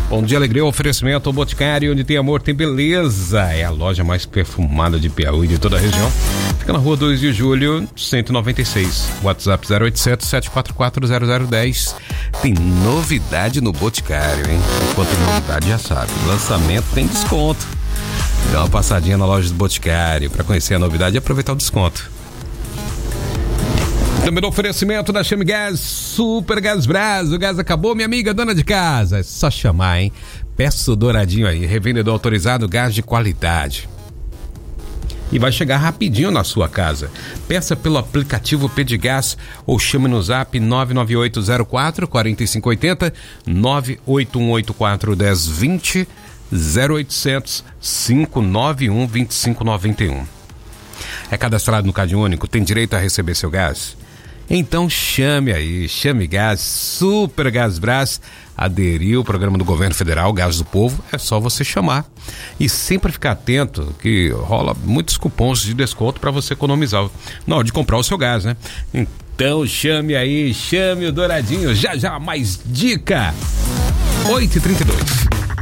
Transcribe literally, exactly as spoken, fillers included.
Bom dia, alegria, oferecimento ao Boticário, onde tem amor, tem beleza. É a loja mais perfumada de Piauí e de toda a região. Fica na rua dois de julho, cento e noventa e seis. WhatsApp zero oitocentos, sete quatro quatro, zero zero um zero. Tem novidade no Boticário, hein? Enquanto tem novidade, já sabe. Lançamento tem desconto. Dá uma passadinha na loja do Boticário para conhecer a novidade e aproveitar o desconto. Também no oferecimento da Chame Gás, Super Gás Brás. O gás acabou, minha amiga dona de casa. É só chamar, hein? Peça o Douradinho aí, revendedor autorizado, gás de qualidade. E vai chegar rapidinho na sua casa. Peça pelo aplicativo Pedigás ou chame no zap nove nove oito zero quatro, quatro cinco oito zero, nove oito um oito quatro, um zero dois zero, zero oitocentos, cinco nove um, dois cinco nove um. É cadastrado no Cade Único, tem direito a receber seu gás? Então chame aí, Chame Gás, Super Gás Brás, aderiu ao programa do governo federal, Gás do Povo, é só você chamar. E sempre ficar atento que rola muitos cupons de desconto para você economizar na hora de comprar o seu gás, né? Então chame aí, chame o Douradinho, já já mais dica. oito e trinta e dois.